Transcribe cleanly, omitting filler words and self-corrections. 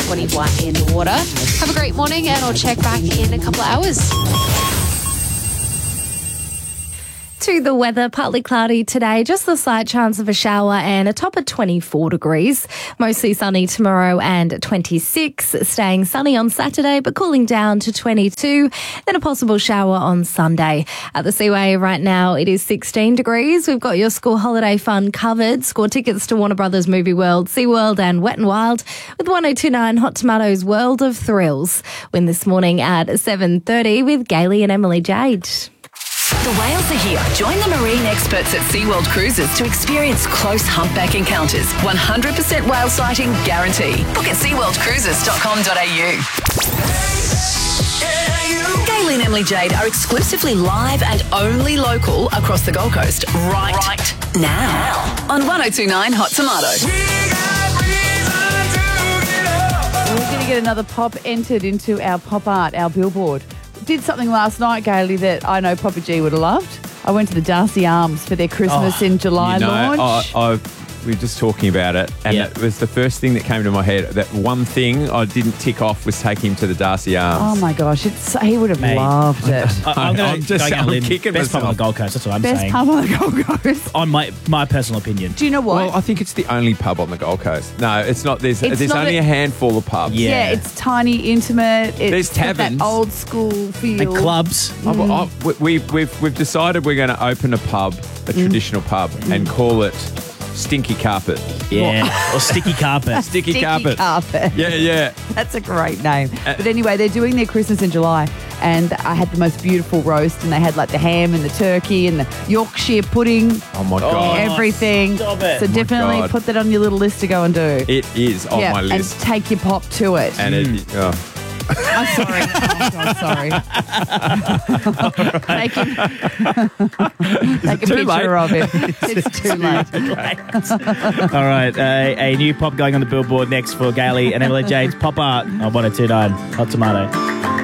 21 in the water. Have a great morning, and I'll check back in a couple of hours. To the weather, partly cloudy today, just the slight chance of a shower and a top of 24 degrees. Mostly sunny tomorrow and 26, staying sunny on Saturday but cooling down to 22, then a possible shower on Sunday. At the Seaway right now it is 16 degrees. We've got your school holiday fun covered. Score tickets to Warner Brothers Movie World, SeaWorld and Wet n Wild with 1029 Hot Tomatoes World of Thrills. Win this morning at 7:30 with Gailey and Emily Jade. The whales are here. Join the marine experts at SeaWorld Cruises to experience close humpback encounters. 100% whale sighting guarantee. Book at seaworldcruises.com.au. Gailey and Emily Jade are exclusively live and only local across the Gold Coast right now on 1029 Hot Tomato. We're going to get another pop entered into our pop art, our billboard. Did something last night, Gailey, that I know Papa G would have loved. I went to the Darcy Arms for their Christmas in July launch. We were just talking about it, and it was the first thing that came to my head. That one thing I didn't tick off was take him to the Darcy Arms. Oh my gosh, he would have loved it. I'm going to go out and kicking best pub on the Gold Coast. That's what I'm saying. Best pub on the Gold Coast. On my personal opinion. Do you know what? Well, I think it's the only pub on the Gold Coast. No, it's not. There's only a handful of pubs. Yeah, it's tiny, intimate. There's taverns, that old school feel, and clubs. We've decided we're going to open a pub, a traditional pub, and call it Stinky Carpet. Yeah, or Sticky Carpet. Sticky Carpet. Yeah. That's a great name. But anyway, they're doing their Christmas in July, and I had the most beautiful roast, and they had like the ham and the turkey and the Yorkshire pudding. Oh my God. Everything. Stop it. So definitely put that on your little list to go and do. It is on my list. And take your pop to it. And I'm sorry. Oh, God, sorry. Take a picture of it. It's too late. All right, a new pop going on the billboard next for Gailey and Emily Jade's pop art on 1029 Hot Tomato.